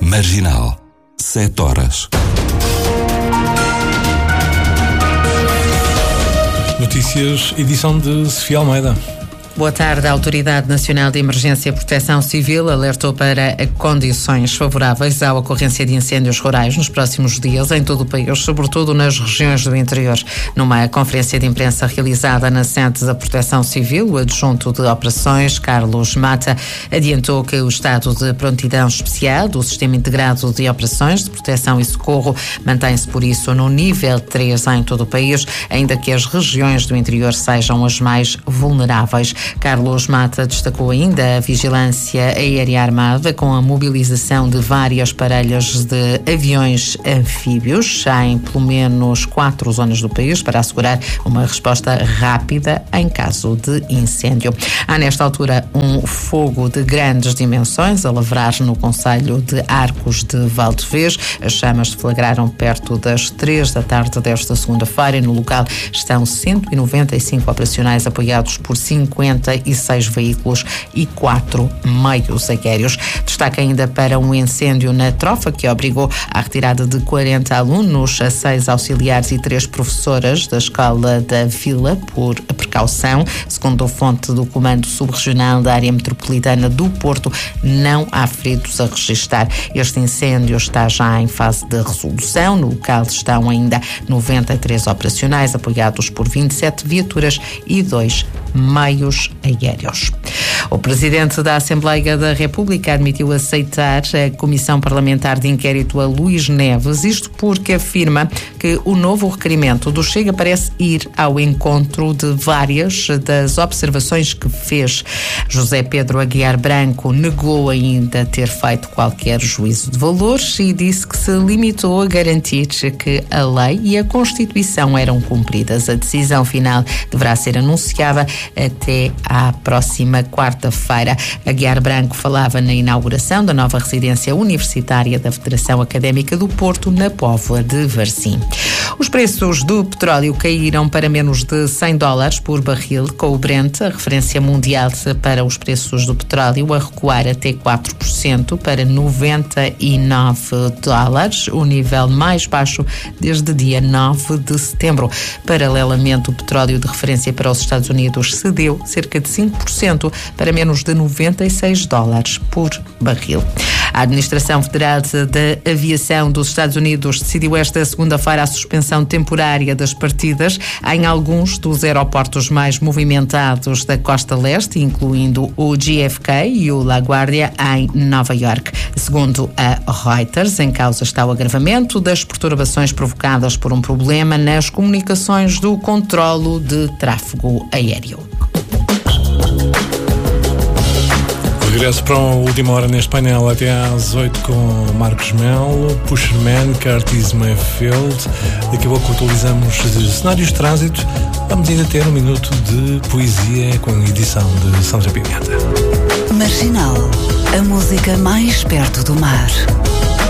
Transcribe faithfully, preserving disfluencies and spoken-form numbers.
Marginal. Sete horas. Notícias, edição de Sofia Almeida. Boa tarde. A Autoridade Nacional de Emergência e Proteção Civil alertou para condições favoráveis à ocorrência de incêndios rurais nos próximos dias em todo o país, sobretudo nas regiões do interior. Numa conferência de imprensa realizada na sede da Proteção Civil, o adjunto de operações, Carlos Mata, adiantou que o estado de prontidão especial do Sistema Integrado de Operações de Proteção e Socorro mantém-se, por isso, no nível três em todo o país, ainda que as regiões do interior sejam as mais vulneráveis. Carlos Mata destacou ainda a vigilância aérea armada com a mobilização de várias parelhas de aviões anfíbios em pelo menos quatro zonas do país para assegurar uma resposta rápida em caso de incêndio. Há nesta altura um fogo de grandes dimensões a lavrar no concelho de Arcos de Valdevez. As chamas deflagraram perto das três da tarde desta segunda-feira e no local estão cento e noventa e cinco operacionais apoiados por cinquenta e seis veículos e quatro meios aéreos. Destaca ainda para um incêndio na Trofa que obrigou à retirada de quarenta alunos, a seis auxiliares e três professoras da Escola da Vila por precaução. Segundo a fonte do Comando Subregional da Área Metropolitana do Porto, não há feridos a registrar. Este incêndio está já em fase de resolução. No local estão ainda noventa e três operacionais apoiados por vinte e sete viaturas e dois meios aéreos. O Presidente da Assembleia da República admitiu aceitar a Comissão Parlamentar de Inquérito a Luís Neves, isto porque afirma que o novo requerimento do Chega parece ir ao encontro de várias das observações que fez. José Pedro Aguiar Branco negou ainda ter feito qualquer juízo de valores e disse que se limitou a garantir que a lei e a Constituição eram cumpridas. A decisão final deverá ser anunciada até à próxima quarta-feira. Aguiar Branco falava na inauguração da nova residência universitária da Federação Académica do Porto, na Póvoa de Varzim. Os preços do petróleo caíram para menos de cem dólares por barril, com o Brent, a referência mundial para os preços do petróleo, a recuar até quatro por cento para noventa e nove dólares, o nível mais baixo desde dia nove de setembro. Paralelamente, o petróleo de referência para os Estados Unidos cedeu cerca de cinco por cento para menos de noventa e seis dólares por barril. A Administração Federal da Aviação dos Estados Unidos decidiu esta segunda-feira a suspensão temporária das partidas em alguns dos aeroportos mais movimentados da costa leste, incluindo o J F K e o LaGuardia em Nova York. Segundo a Reuters, em causa está o agravamento das perturbações provocadas por um problema nas comunicações do controlo de tráfego aéreo. Regresso para a última hora neste painel até às oito com Marcos Melo, Pusherman, Curtis Mayfield. Daqui a pouco atualizamos cenários de trânsito. Vamos ainda ter um minuto de poesia com a edição de Sandra Pimenta. Marginal, a música mais perto do mar.